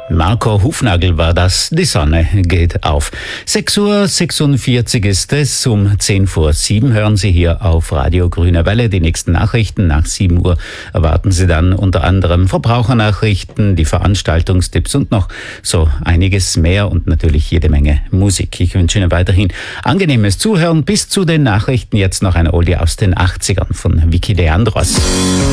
Marco Hufnagel war das. Die Sonne geht auf. 6:46 Uhr ist es. Um 6:50 hören Sie hier auf Radio Grüne Welle die nächsten Nachrichten. Nach 7 Uhr erwarten Sie dann unter anderem Verbrauchernachrichten, die Veranstaltungstipps und noch so einiges mehr und natürlich jede Menge Musik. Ich wünsche Ihnen weiterhin angenehmes Zuhören bis zu den Nachrichten. Jetzt noch ein Oldie aus den 80ern von Vicky Leandros.